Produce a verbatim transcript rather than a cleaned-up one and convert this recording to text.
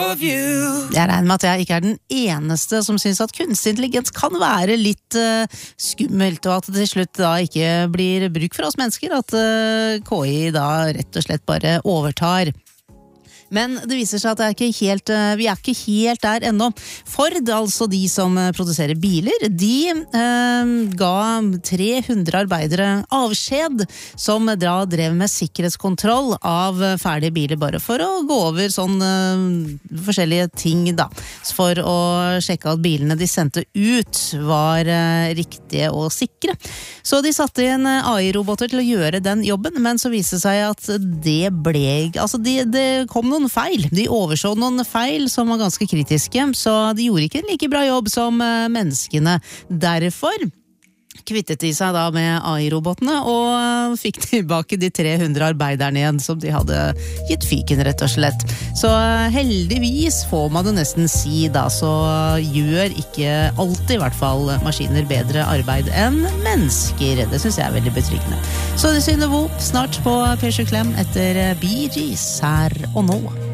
of you. Jeg regner med at jeg ikke er den eneste som synes at kunstig intelligens kan være litt uh, skummelt, og at det til slutt da ikke blir bruk for oss mennesker, at uh, K I da rett og slett bare overtar. Men det viser seg at det er ikke helt, vi er ikke helt der ennå. Ford, altså de som produserer biler, de eh, ga tre hundre arbeidere avskjed som da drev med sikkerhetskontroll av ferdige biler, bare for å gå over sånn eh, forskjellige ting da, for å sjekke at bilene de sendte ut var eh, riktige og sikre. Så de satte inn A I-roboter til å gjøre den jobben, men så viste det seg at det ble, altså de, det kom noen feil. De overså noen feil som var ganske kritiske, så de gjorde ikke en like bra jobb som menneskene. Derfor kvittet de seg da med A I-robotene og fikk tilbake de tre hundre arbeiderne igjen som de hadde gitt fyken, rett og slett. Så heldigvis får man det nesten si da, så gjør ikke alltid i hvert fall maskiner bedre arbeid enn mennesker. Det synes jeg er veldig betryggende. Så det syner Vo snart på P sju Klem etter Bee Gees her og nå.